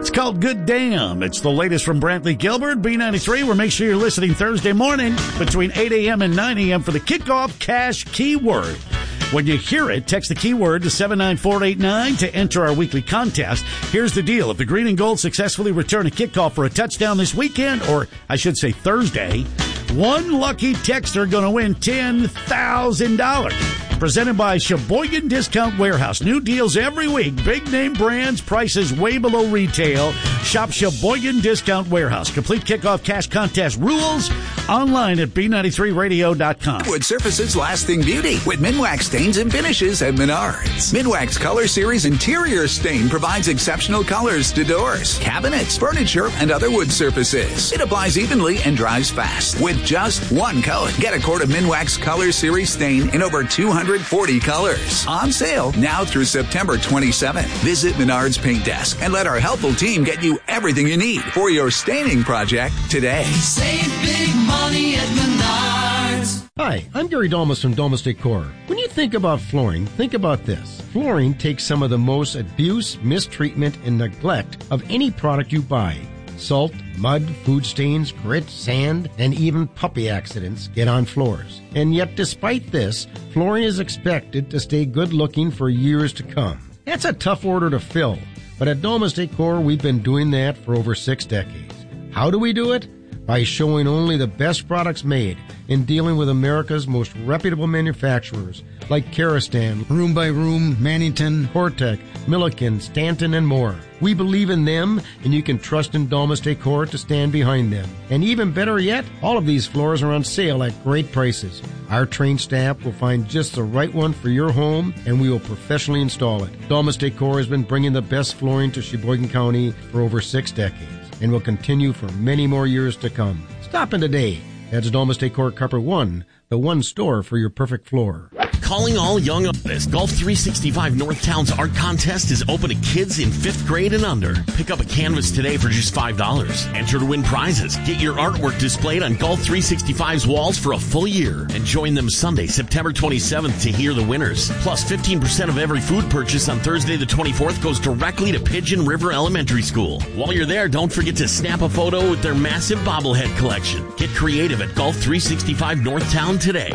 It's called Good Damn. It's the latest from Brantley Gilbert, B93, where make sure you're listening Thursday morning between 8 a.m. and 9 a.m. for the kickoff cash keyword. When you hear it, text the keyword to 79489 to enter our weekly contest. Here's the deal. If the Green and Gold successfully return a kickoff for a touchdown this weekend, or I should say Thursday, one lucky texter going to win $10,000. Presented by Sheboygan Discount Warehouse. New deals every week. Big name brands, prices way below retail. Shop Sheboygan Discount Warehouse. Complete kickoff cash contest rules online at B93radio.com. Wood surfaces lasting beauty with Minwax stains and finishes at Menards. Minwax Color Series Interior Stain provides exceptional colors to doors, cabinets, furniture, and other wood surfaces. It applies evenly and dries fast with just one coat. Get a quart of Minwax Color Series Stain in over 240 colors. On sale now through September 27th. Visit Menards Paint Desk and let our helpful team get you everything you need for your staining project today. Save big money at Menards. Hi, I'm Gary Dalmas from Dalmas Decor. When you think about flooring, think about this. Flooring takes some of the most abuse, mistreatment, and neglect of any product you buy. Salt, mud, food stains, grit, sand, and even puppy accidents get on floors. And yet, despite this, flooring is expected to stay good looking for years to come. That's a tough order to fill, but at Dalmas Decor, we've been doing that for over 6 decades. How do we do it? By showing only the best products made and dealing with America's most reputable manufacturers like Karastan, Room by Room, Mannington, Hortec, Milliken, Stanton, and more. We believe in them, and you can trust in Dalmas Decor to stand behind them. And even better yet, all of these floors are on sale at great prices. Our trained staff will find just the right one for your home, and we will professionally install it. Dalmas Decor has been bringing the best flooring to Sheboygan County for over 6 decades. And will continue for many more years to come. Stop in today. That's Dalmas Decor Carpet 1, the one store for your perfect floor. Calling all young artists. Golf 365 Northtown's art contest is open to kids in 5th grade and under. Pick up a canvas today for just $5. Enter to win prizes. Get your artwork displayed on Golf 365's walls for a full year. And join them Sunday, September 27th to hear the winners. Plus, 15% of every food purchase on Thursday the 24th goes directly to Pigeon River Elementary School. While you're there, don't forget to snap a photo with their massive bobblehead collection. Get creative at Golf 365 Northtown today.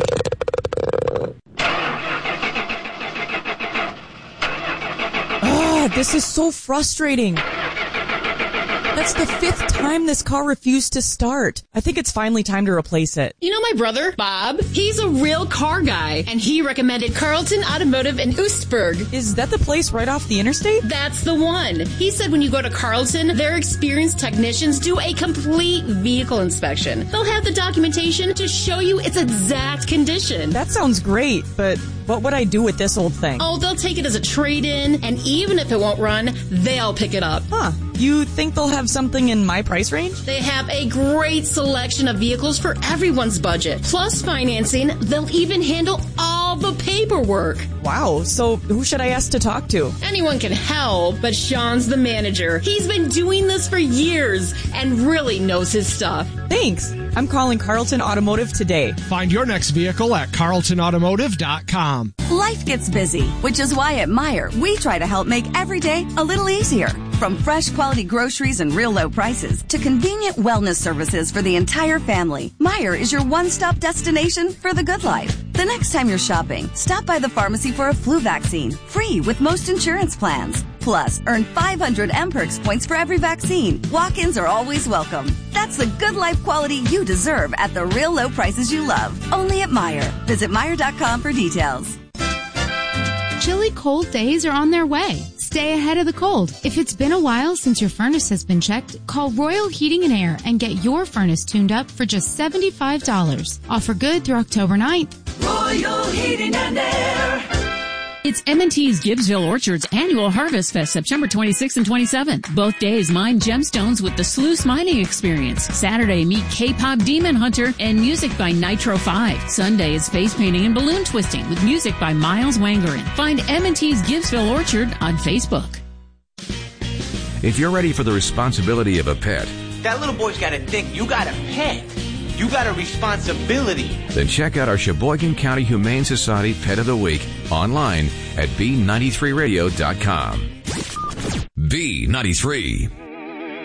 This is so frustrating. That's the 5th time this car refused to start. I think it's finally time to replace it. You know my brother, Bob? He's a real car guy, and he recommended Carlton Automotive in Oostburg. Is that the place right off the interstate? That's the one. He said when you go to Carlton, their experienced technicians do a complete vehicle inspection. They'll have the documentation to show you its exact condition. That sounds great, but what would I do with this old thing? Oh, they'll take it as a trade-in, and even if it won't run, they'll pick it up. Huh. You think they'll have something in my price range? They have a great selection of vehicles for everyone's budget. Plus financing, they'll even handle all the paperwork. Wow, so who should I ask to talk to? Anyone can help, but Sean's the manager. He's been doing this for years and really knows his stuff. Thanks. I'm calling Carlton Automotive today. Find your next vehicle at carltonautomotive.com. Life gets busy, which is why at Meijer, we try to help make every day a little easier. From fresh quality groceries and real low prices to convenient wellness services for the entire family, Meijer is your one-stop destination for the good life. The next time you're shopping, stop by the pharmacy for a flu vaccine, free with most insurance plans. Plus, earn 500 MPerks points for every vaccine. Walk-ins are always welcome. That's the good life quality you deserve at the real low prices you love. Only at Meijer. Visit Meijer.com for details. Chilly cold days are on their way. Stay ahead of the cold. If it's been a while since your furnace has been checked, call Royal Heating and Air and get your furnace tuned up for just $75. Offer good through October 9th. Royal Heating and Air. It's M&T's Gibbsville Orchard's annual Harvest Fest, September 26th and 27th. Both days, mine gemstones with the Sluice Mining Experience. Saturday, meet K-pop Demon Hunter and music by Nitro 5. Sunday is face painting and balloon twisting with music by Miles Wangerin. Find M&T's Gibbsville Orchard on Facebook. If you're ready for the responsibility of a pet, that little boy's got to think you got a pet. You got a responsibility. Then check out our Sheboygan County Humane Society Pet of the Week online at B93radio.com. B93.